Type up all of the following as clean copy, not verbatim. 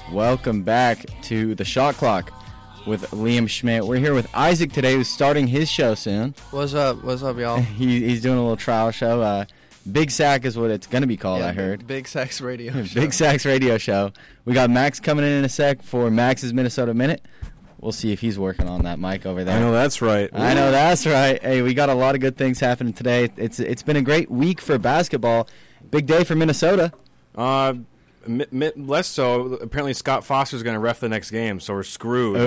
Welcome back to the Shot Clock with Liam Schmidt. We're here with Isaac today, who's starting his show soon. What's up? What's up, y'all? He's doing a little trial show. Big Sack is what it's going to be called, I heard. Big Sack's radio show. Big Sack's radio show. We got Max coming in a sec for Max's Minnesota Minute. We'll see if he's working on that mic over there. I know that's right. I know that's right. Hey, we got a lot of good things happening today. It's been a great week for basketball. Big day for Minnesota. Less so. Apparently, Scott Foster's going to ref the next game, so we're screwed.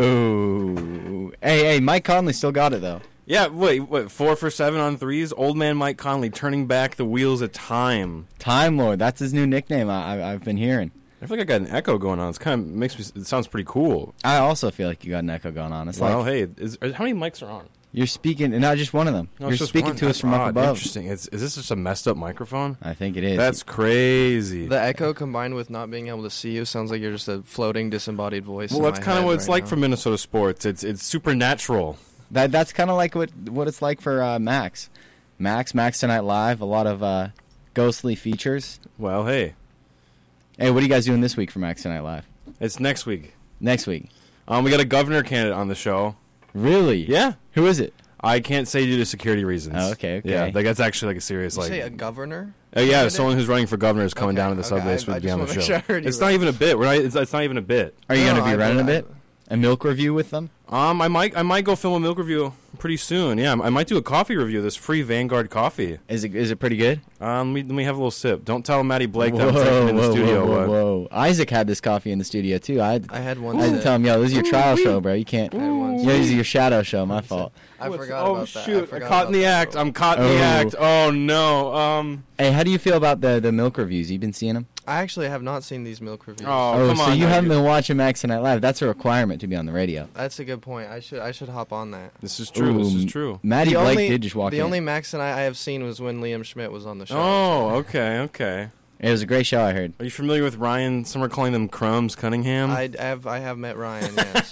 Oh. Hey, Mike Conley still got it, though. Yeah, what, 4 for 7 on threes? Old man Mike Conley turning back the wheels of time. Time Lord. That's his new nickname I've been hearing. I feel like I got an echo going on. It's kind of it sounds pretty cool. I also feel like you got an echo going on. It's well, like, hey, how many mics are on? You're speaking, and not just one of them. No, you're speaking to us from up above. Interesting. Is this just a messed up microphone? I think it is. That's crazy. The echo combined with not being able to see you sounds like you're just a floating, disembodied voice. Well, that's kind of what it's like for Minnesota sports. It's supernatural. That's kind of like what it's like for Max. Max Tonight Live, a lot of ghostly features. Well, hey, what are you guys doing this week for Max Tonight Live? It's next week. Next week. We got a governor candidate on the show. Really? Yeah. Who is it? I can't say due to security reasons. Oh, okay. Yeah, that's actually like a serious You say a governor? Yeah, someone who's running for governor is coming down to the subway this week to be on the show. Sure it's not even a bit. It's not even a bit. Are you going to be running a bit? A milk review with them? I might go film a milk review pretty soon. Yeah, I might do a coffee review. This free Vanguard coffee. Is it pretty good? Let me have a little sip. Don't tell Maddie Blake that I'm taking in the studio. Whoa. Isaac had this coffee in the studio too. I had one. I had to tell him, yo, this is your trial show, bro. You can't. This is your shadow show. My fault. I forgot about that. Oh shoot! I'm caught in the act. I'm caught in the act. Oh no. Hey, how do you feel about the milk reviews? You been seeing them? I actually have not seen these milk reviews. Oh, come on. So you haven't been watching Max Tonight Live. That's a requirement to be on the radio. That's a good point. I should hop on that. This is true. This is true. Maddie Blake did just walk in. The only Max and I have seen was when Liam Schmidt was on the show. Oh, okay. It was a great show, I heard. Are you familiar with Ryan? Some are calling them Crumbs Cunningham. I have met Ryan, yes.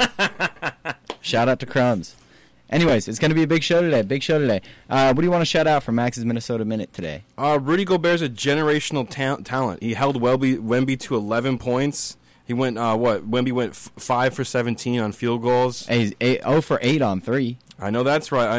Shout out to Crumbs. Anyways, it's going to be a big show today. What do you want to shout out for Max's Minnesota Minute today? Rudy Gobert's a generational talent. He held Wemby to 11 points. He went, Wemby went 5 for 17 on field goals. Hey, he's 0 for 8 on 3. I know that's right.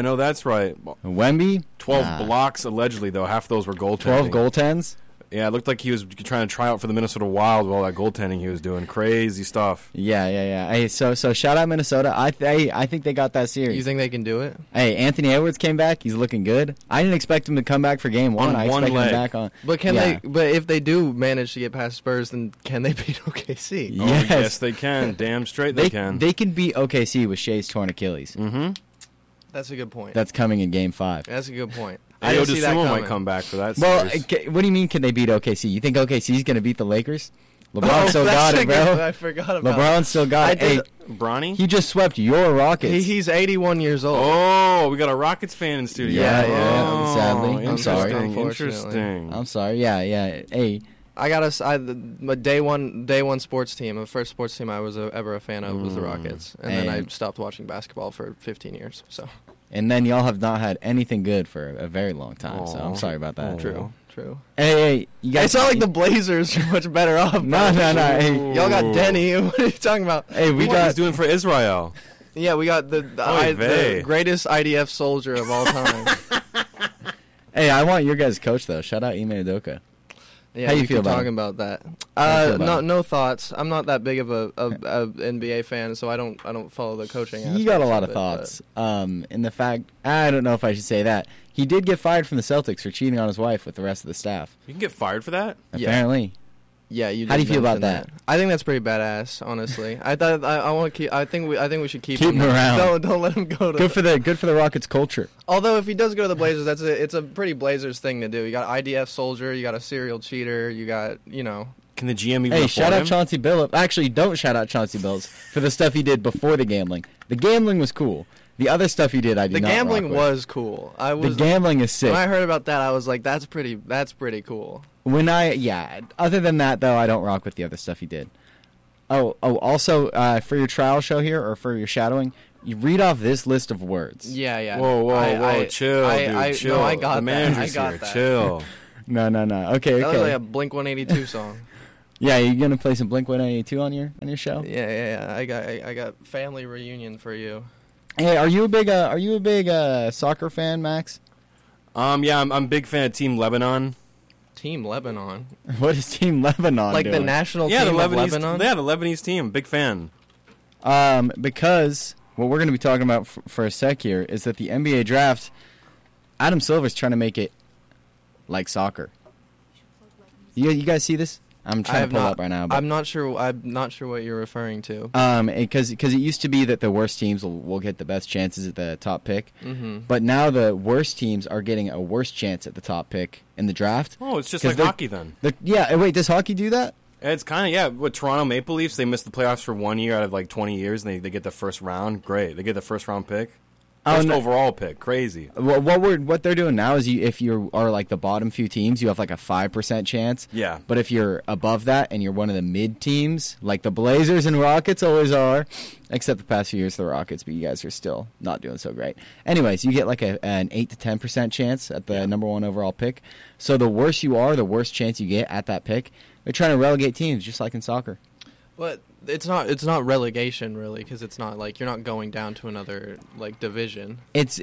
Wemby? 12 blocks, allegedly, though. Half of those were goaltending. 12 goaltends? Yeah, it looked like he was trying to try out for the Minnesota Wild with all that goaltending he was doing. Crazy stuff. Yeah. Hey, so shout out Minnesota. I think they got that series. You think they can do it? Hey, Anthony Edwards came back. He's looking good. I didn't expect him to come back for game one. I expected him back on. But But if they do manage to get past Spurs, then can they beat OKC? Yes, they can. Damn straight they can. They can beat OKC with Shea's torn Achilles. Mm-hmm. That's a good point. That's coming in Game 5. That's a good point. Ayo Dosunmu might come back for that series. Well, what do you mean can they beat OKC? You think OKC's going to beat the Lakers? LeBron still got it, bro. I forgot about LeBron still got it. Hey, Bronny? He just swept your Rockets. He's 81 years old. Oh, we got a Rockets fan in the studio. Yeah, sadly. I'm sorry. Interesting. I'm sorry. Yeah. Hey. I got my day one sports team. The first sports team I was ever a fan of was the Rockets, and then I stopped watching basketball for 15 years. So. And then y'all have not had anything good for a very long time, so I'm sorry about that. True. Hey, you guys. It's not like the Blazers are much better off. No. Hey, y'all got Denny. What are you talking about? Hey, what he's doing for Israel. Yeah, we got the greatest IDF soldier of all time. Hey, I want your guys' coach though. Shout out Ime Udoka. Yeah, how you feel talking about that? No thoughts. I'm not that big of a NBA fan, so I don't follow the coaching. You got a lot of thoughts. In the fact, I don't know if I should say that he did get fired from the Celtics for cheating on his wife with the rest of the staff. You can get fired for that? Apparently. Yeah, you. How do you feel about that? I think that's pretty badass, honestly. I want to keep. I think we should keep him around. Don't let him go to. Good for the Rockets culture. Although if he does go to the Blazers, it's a pretty Blazers thing to do. You got IDF soldier, you got a serial cheater, you got Can the GM even? Hey, shout out Chauncey Billups. Actually, don't shout out Chauncey Billups for the stuff he did before the gambling. The gambling was cool. The other stuff he did, I did not. The gambling was cool. The gambling is sick. When I heard about that, I was like, that's pretty cool. Other than that, though, I don't rock with the other stuff he did. Also, for your trial show here, or for your shadowing, you read off this list of words. Yeah. Whoa, chill, dude, chill. No, I got the manager's that. here, chill. No. Okay. That was like a Blink-182 song. Yeah, you gonna play some Blink-182 on your show? Yeah. I got family reunion for you. Hey, are you a big soccer fan, Max? Yeah, I'm a big fan of Team Lebanon. Team Lebanon. What is Team Lebanon Like doing? the national Yeah, team the of Lebanese. Lebanon? Yeah, the Lebanese team. Big fan. Because what we're going to be talking about for a sec here is that the NBA draft, Adam Silver's trying to make it like soccer. You guys see this? I'm trying to pull up right now. But, I'm not sure what you're referring to. because it used to be that the worst teams will get the best chances at the top pick, Mm-hmm. but now the worst teams are getting a worse chance at the top pick in the draft. Oh, it's just 'Cause like hockey then. Yeah, wait, does hockey do that? It's kind of, yeah. With Toronto Maple Leafs, they missed the playoffs for 1 year out of like 20 years, and they get the first round. Great. They get the first round pick. First overall pick. Crazy. Well, what they're doing now is if you are like the bottom few teams, you have like a 5% chance. Yeah. But if you're above that and you're one of the mid teams, like the Blazers and Rockets always are, except the past few years the Rockets, but you guys are still not doing so great. Anyways, you get like an 8 to 10% chance at the number one overall pick. So the worse you are, the worse chance you get at that pick. They're trying to relegate teams just like in soccer. But it's not relegation really, because it's not like you're not going down to another like division. It's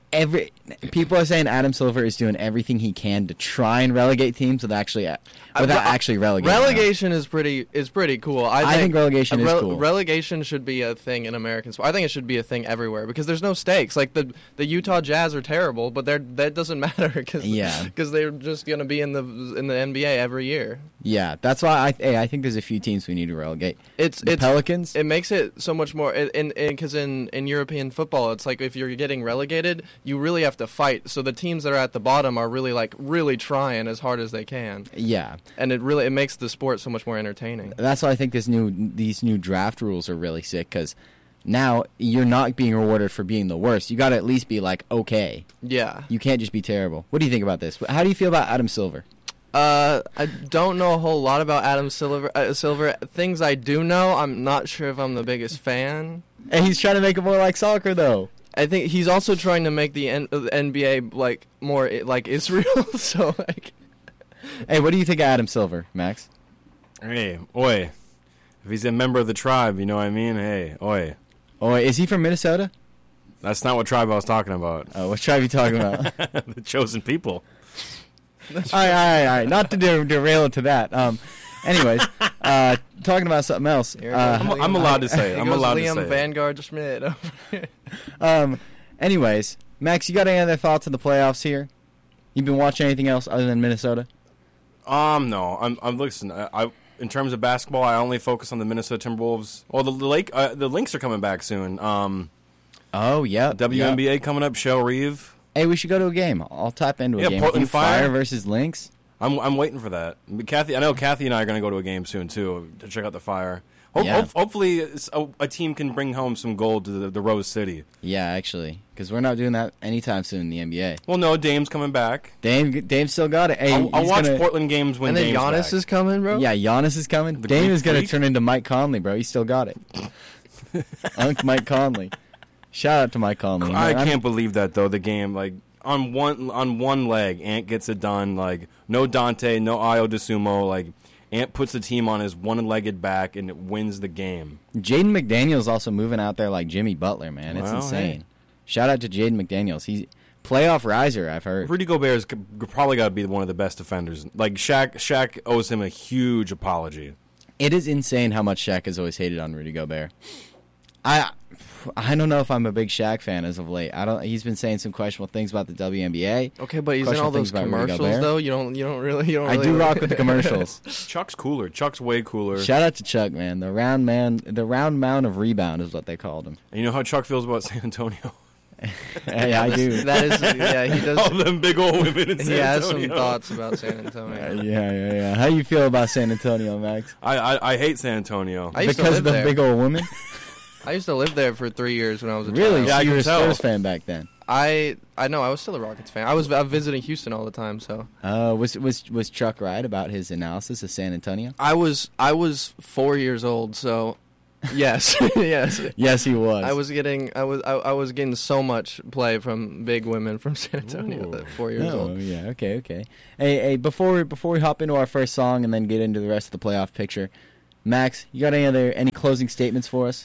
people are saying Adam Silver is doing everything he can to try and relegate teams without actually relegating. Relegation is pretty cool. I think relegation is cool. Relegation should be a thing in American sport. I think it should be a thing everywhere because there's no stakes. Like the Utah Jazz are terrible, but that doesn't matter because they're just gonna be in the NBA every year. Yeah, that's why I think there's a few teams we need to relegate. It's Pelicans. It makes it so much more because in European football, it's like if you're getting relegated, you really have to fight. So the teams that are at the bottom are really trying as hard as they can. Yeah, and it makes the sport so much more entertaining. That's why I think these new draft rules are really sick because now you're not being rewarded for being the worst. You got to at least be like okay. Yeah, you can't just be terrible. What do you think about this? How do you feel about Adam Silver? I don't know a whole lot about Adam Silver. Things I do know, I'm not sure if I'm the biggest fan. And he's trying to make it more like soccer, though. I think he's also trying to make the NBA like more like Israel. So like, hey, what do you think of Adam Silver, Max? Hey, oi! If he's a member of the tribe, you know what I mean. Hey, oi! Is he from Minnesota? That's not what tribe I was talking about. Oh, what tribe are you talking about? The chosen people. All right. Not to derail it to that. Anyways, talking about something else. I'm allowed to say it. I'm allowed to say Liam it. Vanguard Schmidt. Anyways, Max, you got any other thoughts on the playoffs here? You been watching anything else other than Minnesota? No. I'm listen. In terms of basketball, I only focus on the Minnesota Timberwolves. Well, the Lynx are coming back soon. Oh yeah. WNBA coming up. Shell Reeve. Hey, we should go to a game. I'll tap into a game. Portland Fire versus Lynx. I'm waiting for that. I know Kathy and I are going to go to a game soon too to check out the Fire. Yeah. Hopefully, a team can bring home some gold to the Rose City. Yeah, actually, because we're not doing that anytime soon in the NBA. Well, no, Dame's coming back. Dame still got it. Hey, I'll watch Portland games when Dame's back. And then Giannis is coming, bro. Yeah, Giannis is coming. Dame is going to turn into Mike Conley, bro. He still got it. Unc Mike Conley. Shout out to Mike Conley. I can't believe that though. The game like. On one leg, Ant gets it done. Like no Dante, no Ayo DeSumo. Like Ant puts the team on his one-legged back and it wins the game. Jaden McDaniels also moving out there like Jimmy Butler, man. It's insane. Hey. Shout out to Jaden McDaniels. He's playoff riser, I've heard. Rudy Gobert's probably got to be one of the best defenders. Like Shaq owes him a huge apology. It is insane how much Shaq has always hated on Rudy Gobert. I don't know if I'm a big Shaq fan as of late. He's been saying some questionable things about the WNBA. Okay, but he's in all those commercials though. You don't really. I do rock with the commercials. Chuck's cooler. Chuck's way cooler. Shout out to Chuck, man. The round mound of rebound is what they called him. And you know how Chuck feels about San Antonio? Hey, I do. That is, yeah, he does. All them big old women in San Antonio. He has some thoughts about San Antonio. Yeah. How you feel about San Antonio, Max? I hate San Antonio. Because of the big old women? I used to live there for 3 years when I was a really? child. Yeah, you were a Spurs fan back then. I know. I was still a Rockets fan. I was visiting Houston all the time. So. Was Chuck right about his analysis of San Antonio? I was 4 years old, so Yes, yes, Yes, he was. I was getting so much play from big women from San Antonio at 4 years old. Oh yeah, okay. Hey, before we hop into our first song and then get into the rest of the playoff picture, Max, you got any closing statements for us?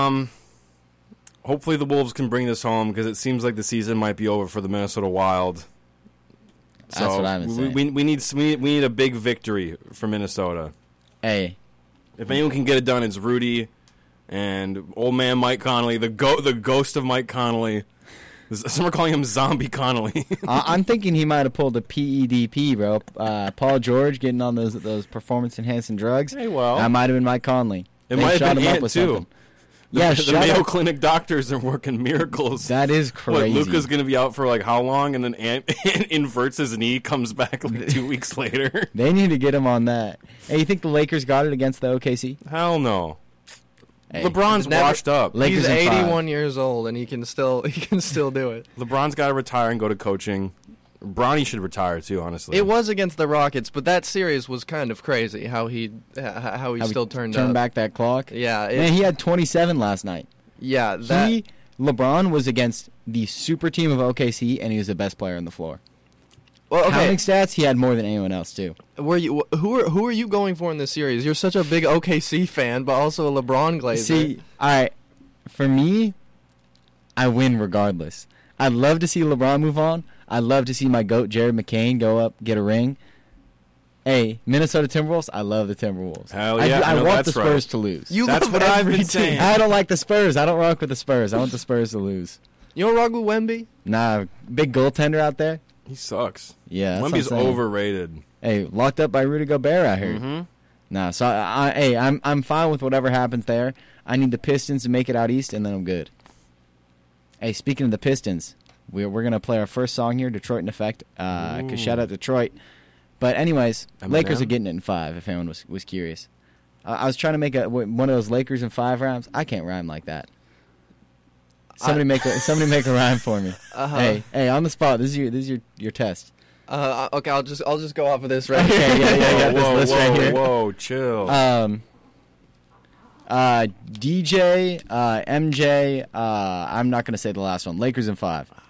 Hopefully the Wolves can bring this home because it seems like the season might be over for the Minnesota Wild. That's what I'm saying. We need a big victory for Minnesota. Hey, if anyone can get it done, it's Rudy and old man Mike Connolly, the ghost of Mike Connolly. Some are calling him Zombie Connolly. I'm thinking he might have pulled a PEDP, bro. Paul George getting on those performance enhancing drugs. Hey, well, that might have been Mike Conley. It might have been Ant too. Something. Yeah, the Mayo Clinic doctors are working miracles. That is crazy. What, Luka's going to be out for like how long, and then Ant inverts his knee, comes back like 2 weeks later. They need to get him on that. Hey, you think the Lakers got it against the OKC? Hell no. Hey, LeBron's washed up. Lakers He's 81 years old, and he can still do it. LeBron's got to retire and go to coaching. Bronny should retire too, honestly. It was against the Rockets, but that series was kind of crazy. How he still turned back that clock. Yeah, man, he had 27 last night. Yeah, LeBron was against the super team of OKC, and he was the best player on the floor. Well, okay. Counting stats, he had more than anyone else too. Who are you going for in this series? You're such a big OKC fan, but also a LeBron glazer. See, all right, for me, I win regardless. I'd love to see LeBron move on. I'd love to see my GOAT, Jared McCain, go up, get a ring. Hey, Minnesota Timberwolves, I love the Timberwolves. Hell yeah. I want the Spurs to lose. That's what I've been saying. I don't like the Spurs. I don't rock with the Spurs. I want the Spurs to lose. You don't rock with Wemby? Nah, big goaltender out there. He sucks. Yeah, Wemby's overrated. Hey, locked up by Rudy Gobert out here. Mm-hmm. Nah, so I'm fine with whatever happens there. I need the Pistons to make it out east, and then I'm good. Hey, speaking of the Pistons, we're gonna play our first song here, Detroit in Effect. 'Cause shout out Detroit. But anyways, Lakers are getting it in 5. If anyone was curious, I was trying to make one of those Lakers in 5 rhymes. I can't rhyme like that. Somebody make a rhyme for me. Uh-huh. Hey, on the spot. This is your test. Okay, I'll just go off of this right here. Okay, yeah. Whoa, chill. DJ, MJ. I'm not gonna say the last one. Lakers in 5.